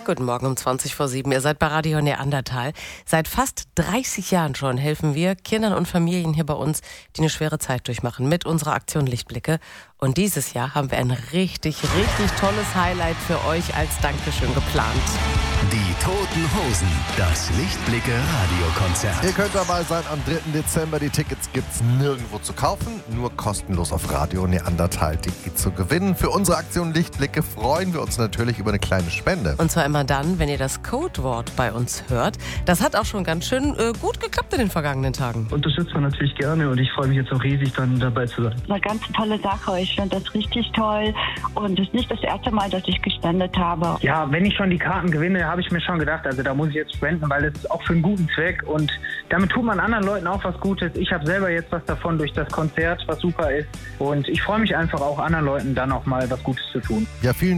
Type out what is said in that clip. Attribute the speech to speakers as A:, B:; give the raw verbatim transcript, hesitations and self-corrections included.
A: Guten Morgen um zwanzig vor sieben. Ihr seid bei Radio Neandertal. Seit fast dreißig Jahren schon helfen wir Kindern und Familien hier bei uns, die eine schwere Zeit durchmachen, mit unserer Aktion Lichtblicke. Und dieses Jahr haben wir ein richtig, richtig tolles Highlight für euch als Dankeschön geplant.
B: Die Toten Hosen, das Lichtblicke-Radiokonzert.
C: Ihr könnt dabei sein am dritten Dezember. Die Tickets gibt's nirgendwo zu kaufen, nur kostenlos auf radio neandertal punkt de zu gewinnen. Für unsere Aktion Lichtblicke freuen wir uns natürlich über eine kleine Spende.
A: Und zwar immer dann, wenn ihr das Codewort bei uns hört. Das hat auch schon ganz schön äh, gut geklappt in den vergangenen Tagen.
D: Unterstützt man natürlich gerne und ich freue mich jetzt auch riesig, dann dabei zu sein.
E: Eine ganz tolle Sache. Ich finde das richtig toll und es ist nicht das erste Mal, dass ich gespendet habe.
F: Ja, wenn ich schon die Karten gewinne, habe ich mir schon gedacht, also da muss ich jetzt spenden, weil das ist auch für einen guten Zweck und damit tut man anderen Leuten auch was Gutes. Ich habe selber jetzt was davon durch das Konzert, was super ist und ich freue mich einfach auch anderen Leuten dann auch mal was Gutes zu tun.
C: Ja, vielen